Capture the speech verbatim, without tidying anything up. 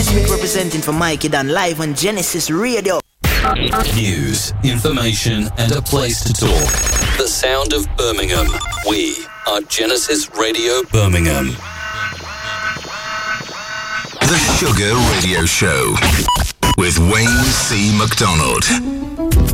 Dennis Smith representing for Mikey Dan live on Genesis Radio. News, information, and a place to talk. The sound of Birmingham. We are Genesis Radio Birmingham. The Sugar Radio Show with Wayne C. McDonald.